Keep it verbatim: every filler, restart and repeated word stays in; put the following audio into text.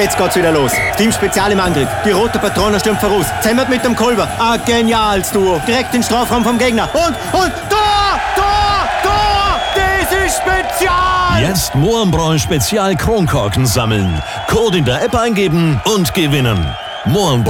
Jetzt geht's wieder los. Team Spezial im Angriff. Die rote Patrone stürmt voraus. Zemmert mit dem Kolber. Ein geniales Duo. Direkt in den Strafraum vom Gegner. Und, und, Tor! Tor! Tor! Das ist Spezial! Jetzt Mohrenbräu Spezial Kronkorken sammeln. Code in der App eingeben und gewinnen. Mohrenbräu.